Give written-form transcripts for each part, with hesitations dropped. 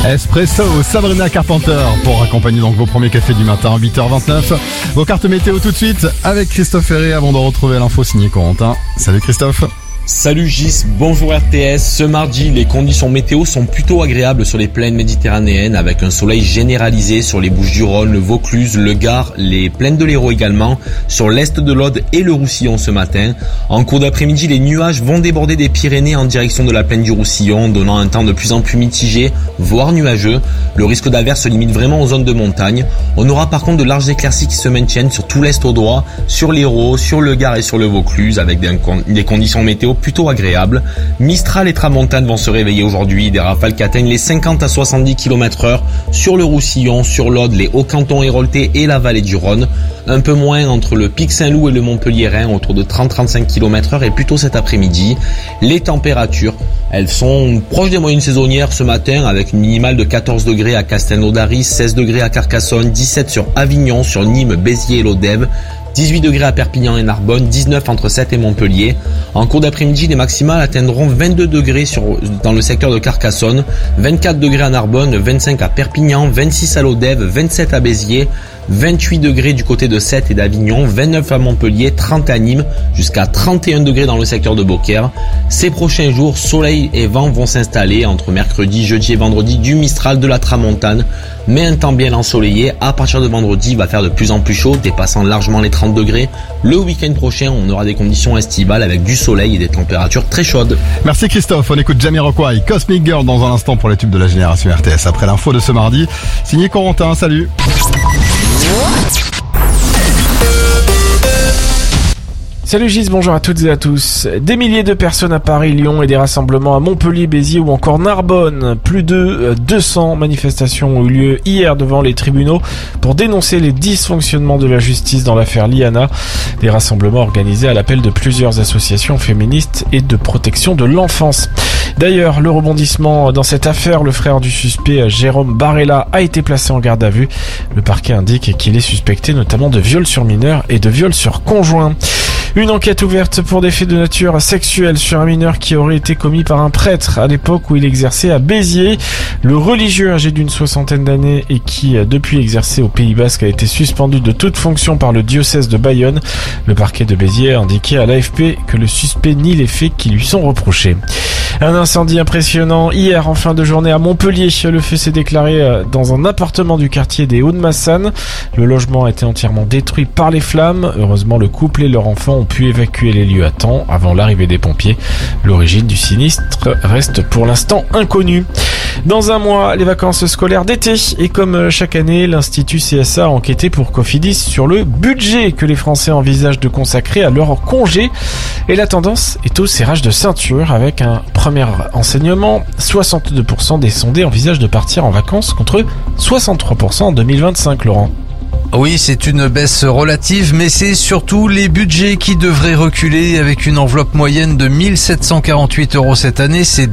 Espresso, Sabrina Carpenter pour accompagner donc vos premiers cafés du matin, 8h29. Vos cartes météo tout de suite avec Christophe Ferré avant de retrouver l'info signée Corentin. Salut Christophe. Salut Gis, bonjour RTS. Ce mardi, les conditions météo sont plutôt agréables sur les plaines méditerranéennes avec un soleil généralisé sur les Bouches-du-Rhône, le Vaucluse, le Gard, les plaines de l'Hérault également, sur l'est de l'Aude et le Roussillon ce matin. En cours d'après-midi, les nuages vont déborder des Pyrénées en direction de la plaine du Roussillon, donnant un temps de plus en plus mitigé, voire nuageux. Le risque d'averse se limite vraiment aux zones de montagne. On aura par contre de larges éclaircies qui se maintiennent sur tout l'est audois, sur l'Hérault, sur le Gard et sur le Vaucluse avec des conditions météo plutôt agréable. Mistral et Tramontane vont se réveiller aujourd'hui, des rafales qui atteignent les 50 à 70 km/h sur le Roussillon, sur l'Aude, les Hauts-Cantons héroltais et la vallée du Rhône. Un peu moins entre le Pic Saint-Loup et le Montpellier-Rhin, autour de 30-35 km/h et plutôt cet après-midi. Les températures, elles sont proches des moyennes saisonnières ce matin avec une minimale de 14 degrés à Castelnaudary, 16 degrés à Carcassonne, 17 sur Avignon, sur Nîmes, Béziers et Lodève. 18 degrés à Perpignan et Narbonne, 19 entre Sète et Montpellier. En cours d'après-midi, les maximales atteindront 22 degrés dans le secteur de Carcassonne, 24 degrés à Narbonne, 25 à Perpignan, 26 à Lodève, 27 à Béziers, 28 degrés du côté de Sète et d'Avignon, 29 à Montpellier, 30 à Nîmes, jusqu'à 31 degrés dans le secteur de Beaucaire. Ces prochains jours, soleil et vent vont s'installer entre mercredi, jeudi et vendredi, du Mistral, de la Tramontane, mais un temps bien ensoleillé. À partir de vendredi, il va faire de plus en plus chaud, dépassant largement les 30 degrés. Le week-end prochain, on aura des conditions estivales avec du soleil et des températures très chaudes. Merci Christophe, on écoute Jamiroquai, Cosmic Girl dans un instant pour les tubes de la génération RTS. Après l'info de ce mardi, signé Corentin, salut. Salut Gis, bonjour à toutes et à tous. Des milliers de personnes à Paris, Lyon et des rassemblements à Montpellier, Béziers ou encore Narbonne. Plus de 200 manifestations ont eu lieu hier devant les tribunaux pour dénoncer les dysfonctionnements de la justice dans l'affaire Liana. Des rassemblements organisés à l'appel de plusieurs associations féministes et de protection de l'enfance. D'ailleurs, le rebondissement dans cette affaire, le frère du suspect Jérôme Barella a été placé en garde à vue. Le parquet indique qu'il est suspecté notamment de viol sur mineur et de viol sur conjoint. Une enquête ouverte pour des faits de nature sexuelle sur un mineur qui aurait été commis par un prêtre à l'époque où il exerçait à Béziers. Le religieux âgé d'une 60aine d'années et qui depuis exerçait au Pays Basque a été suspendu de toute fonction par le diocèse de Bayonne. Le parquet de Béziers a indiqué à l'AFP que le suspect nie les faits qui lui sont reprochés. Un incendie impressionnant hier en fin de journée à Montpellier. Le feu s'est déclaré dans un appartement du quartier des Hauts-de-Massanes. Le logement a été entièrement détruit par les flammes. Heureusement, le couple et leur enfant ont pu évacuer les lieux à temps avant l'arrivée des pompiers. L'origine du sinistre reste pour l'instant inconnue. Dans un mois, les vacances scolaires d'été. Et comme chaque année, l'Institut CSA a enquêté pour Cofidis sur le budget que les Français envisagent de consacrer à leur congé. Et la tendance est au serrage de ceinture avec un premier enseignement. 62% des sondés envisagent de partir en vacances contre 63% en 2025, Laurent. Oui, c'est une baisse relative, mais c'est surtout les budgets qui devraient reculer avec une enveloppe moyenne de 1748 € cette année. C'est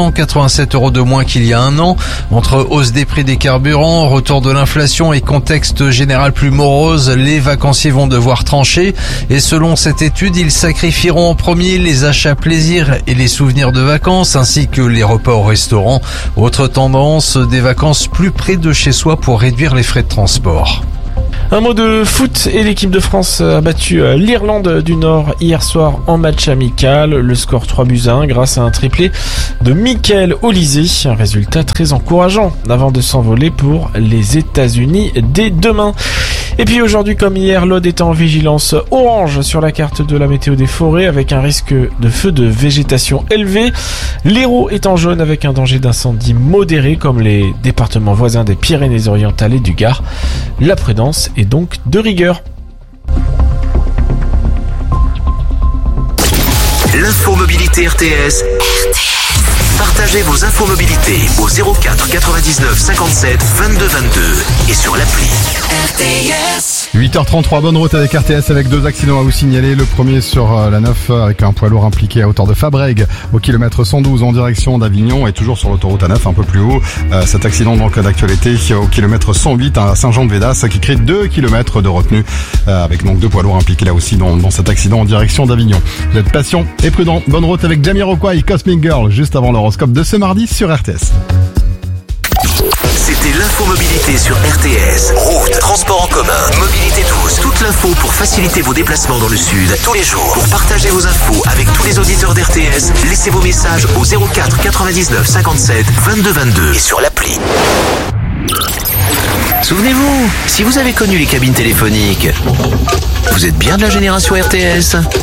287 € de moins qu'il y a un an. Entre hausse des prix des carburants, retour de l'inflation et contexte général plus morose, les vacanciers vont devoir trancher. Et selon cette étude, ils sacrifieront en premier les achats plaisir et les souvenirs de vacances, ainsi que les repas au restaurant. Autre tendance, des vacances plus près de chez soi pour réduire les frais de transport. Un mot de foot et l'équipe de France a battu l'Irlande du Nord hier soir en match amical. Le score 3-1 grâce à un triplé de Mickaël Olysée. Un résultat très encourageant avant de s'envoler pour les États-Unis dès demain. Et puis aujourd'hui comme hier, l'Aude est en vigilance orange sur la carte de la météo des forêts avec un risque de feu de végétation élevé. L'Hérault est en jaune avec un danger d'incendie modéré comme les départements voisins des Pyrénées-Orientales et du Gard. La prudence est donc de rigueur. L'infomobilité RTS. Partagez vos infomobilités au 04 99 57 22 22 et sur l'appli RTS. 8h33, bonne route avec RTS avec 2 accidents à vous signaler. Le premier sur la 9 avec un poids lourd impliqué à hauteur de Fabrègues au kilomètre 112 en direction d'Avignon et toujours sur l'autoroute A9 un peu plus haut. Cet accident donc d'actualité au kilomètre 108 à Saint-Jean-de-Védas qui crée 2 kilomètres de retenue avec donc 2 poids lourds impliqués là aussi dans cet accident en direction d'Avignon. Vous êtes patient et prudent. Bonne route avec Jamiroquai, Cosmic Girl juste avant l'horoscope de ce mardi sur RTS. C'était l'infomobilité sur RTS. Route, transport en commun, mobilité douce. Toute l'info pour faciliter vos déplacements dans le sud tous les jours. Pour partager vos infos avec tous les auditeurs d'RTS, laissez vos messages au 04 99 57 22 22 et sur l'appli. Souvenez-vous, si vous avez connu les cabines téléphoniques, vous êtes bien de la génération RTS.